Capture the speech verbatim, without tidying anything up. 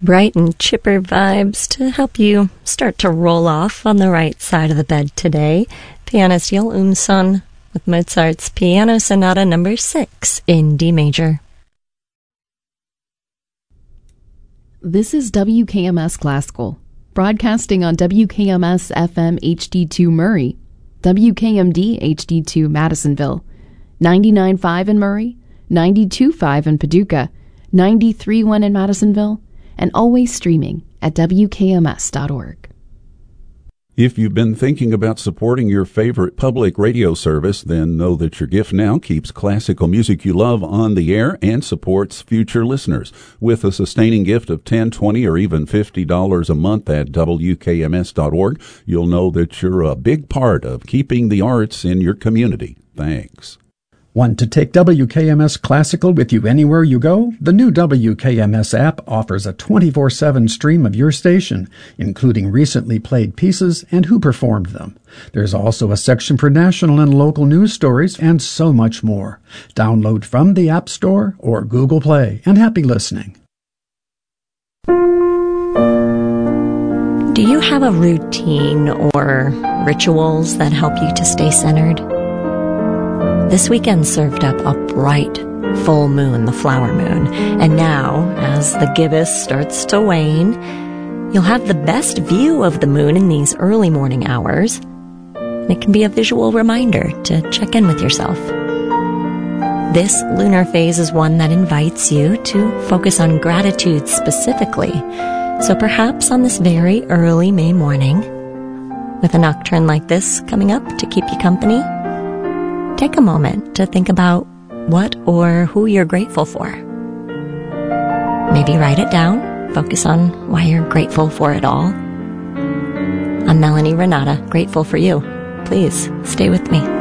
Bright and chipper vibes to help you start to roll off on the right side of the bed today. Pianist Joel Umsson with Mozart's Piano Sonata number six in D major. This is W K M S Classical, broadcasting on W K M S F M H D two Murray, W K M D H D two Madisonville, ninety-nine point five in Murray, ninety-two point five in Paducah, ninety-three point one in Madisonville, and always streaming at W K M S dot org. If you've been thinking about supporting your favorite public radio service, then know that your gift now keeps classical music you love on the air and supports future listeners. With a sustaining gift of ten dollars, twenty dollars, or even fifty dollars a month at W K M S dot org, you'll know that you're a big part of keeping the arts in your community. Thanks. Want to take W K M S Classical with you anywhere you go? The new W K M S app offers a twenty-four seven stream of your station, including recently played pieces and who performed them. There's also a section for national and local news stories and so much more. Download from the App Store or Google Play, and happy listening. Do you have a routine or rituals that help you to stay centered? This weekend served up a bright, full moon, the flower moon, and now, as the gibbous starts to wane, you'll have the best view of the moon in these early morning hours, and it can be a visual reminder to check in with yourself. This lunar phase is one that invites you to focus on gratitude specifically, so perhaps on this very early May morning, with a nocturne like this coming up to keep you company, take a moment to think about what or who you're grateful for. Maybe write it down, focus on why you're grateful for it all. I'm Melanie Renata, grateful for you. Please stay with me.